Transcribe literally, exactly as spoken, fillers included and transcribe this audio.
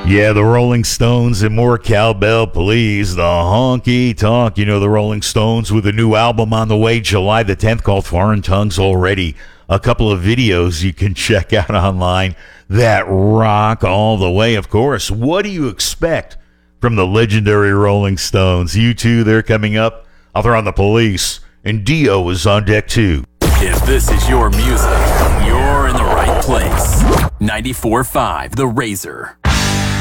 Yeah, the Rolling Stones and more cowbell, please. The honky tonk. You know, the Rolling Stones with a new album on the way July the tenth called Foreign Tongues already. A couple of videos you can check out online that rock all the way, of course. What do you expect from the legendary Rolling Stones? You two, they're coming up. I'll throw on the Police, and Dio is on deck too. If this is your music, you're in the right place. ninety-four point five The Razor.